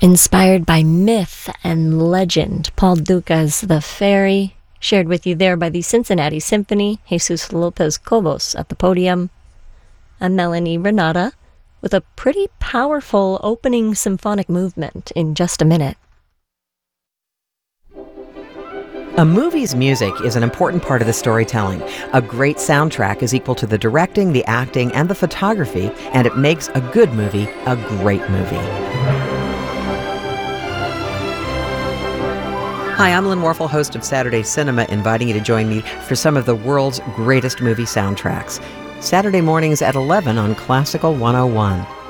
Inspired by myth and legend, Paul Dukas' The Fairy, shared with you there by the Cincinnati Symphony, Jesus Lopez Cobos at the podium, and Melanie Renata with a pretty powerful opening symphonic movement in just a minute. A movie's music is an important part of the storytelling. A great soundtrack is equal to the directing, the acting, and the photography, and it makes a good movie a great movie. Hi, I'm Lynn Warfel, host of Saturday Cinema, inviting you to join me for some of the world's greatest movie soundtracks. Saturday mornings at 11 on Classical 101.